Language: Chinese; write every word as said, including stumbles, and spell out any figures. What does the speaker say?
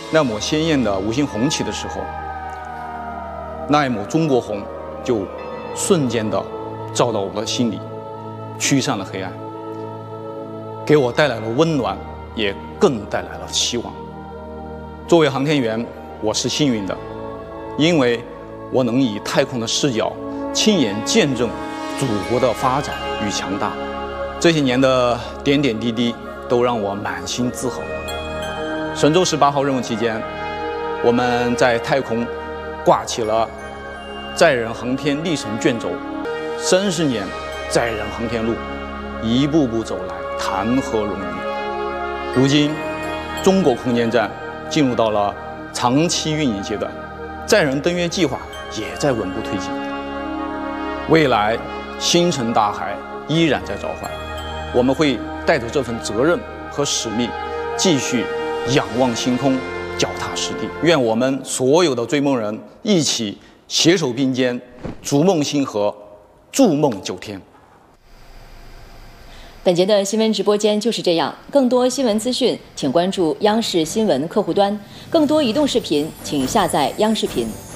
那抹鲜艳的五星红旗的时候，那一抹中国红就瞬间的照到我的心里，驱散了黑暗，给我带来了温暖，也更带来了希望。作为航天员，我是幸运的，因为我能以太空的视角亲眼见证祖国的发展与强大。这些年的点点滴滴都让我满心自豪。神舟十八号任务期间，我们在太空挂起了载人航天历程卷轴，三十年载人航天路，一步步走来，谈何容易？如今，中国空间站进入到了长期运营阶段，载人登月计划也在稳步推进。未来，星辰大海依然在召唤，我们会带着这份责任和使命，继续仰望星空，脚踏实地。愿我们所有的追梦人一起携手并肩，逐梦星河，筑梦九天。 本节的新闻直播间就是这样，更多新闻资讯，请关注央视新闻客户端；更多移动视频，请下载央视频。